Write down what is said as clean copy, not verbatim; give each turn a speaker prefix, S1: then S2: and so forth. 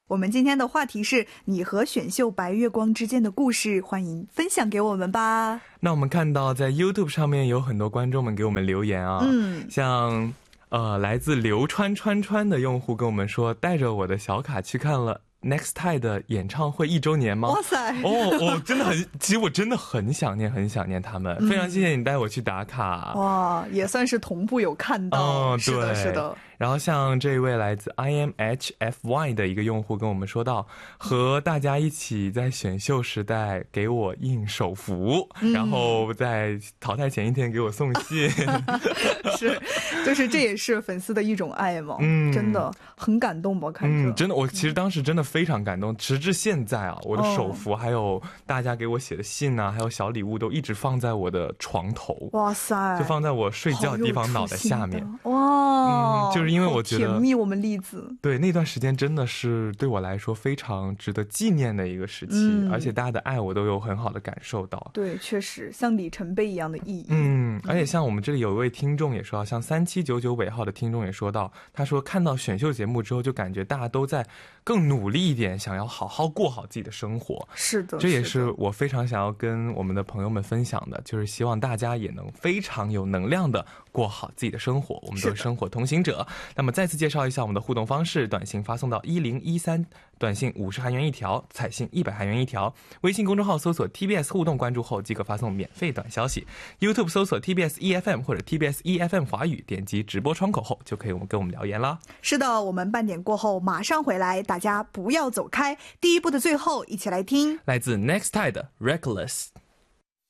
S1: 我们今天的话题是你和选秀白月光之间的故事，欢迎分享给我们吧。
S2: 那我们看到在 YouTube 上面有很多观众们给我们留言啊，像来自流川川川的用户跟我们说，带着我的小卡去看了 Nextide 的演唱会1周年吗？
S1: 哇塞！
S2: 真的很，其实我真的很想念他们，非常谢谢你带我去打卡。
S1: 哇，也算是同步有看到。是的，是的。
S2: 然后像这位来自 IMHFY 的一个用户跟我们说到，和大家一起在选秀时代给我印手幅，然后在淘汰前一天给我送信。
S1: 是，就是这也是粉丝的一种爱嘛。真的很感动吧？看着。
S2: 真的，我其实当时真的非常感动，直至现在啊，我的手幅还有大家给我写的信啊，还有小礼物都一直放在我的床头。
S1: 哇塞！
S2: 就放在我睡觉的地方脑袋下面。
S1: 哇，
S2: 就是因为我觉得
S1: 甜蜜我们栗子。
S2: 对，那段时间真的是对我来说非常值得纪念的一个时期，而且大家的爱我都有很好的感受到。
S1: 对，确实像里程碑一样的意义。
S2: 而且像我们这里有一位听众也说到，像3799尾号的听众也说到，他说看到选秀节目之后就感觉大家都在更努力一点，想要好好过好自己的生活。
S1: 是的，
S2: 这也是我非常想要跟我们的朋友们分享的，就是希望大家也能非常有能量的过好自己的生活，我们都是生活同行者。那么再次介绍一下我们的互动方式，短信发送到1013，短信50韩元一条，彩信100韩元一条，微信公众号搜索 TBS 互动，关注后即可发送免费短消息， YouTube 搜索 TBS EFM 或者 TBS EFM 华语，点击直播窗口后就可以跟我们留言啦。
S1: 是的，我们半点过后马上回来，大家不要走开，第一部的最后一起来听
S2: 来自 Nextide 的 Reckless。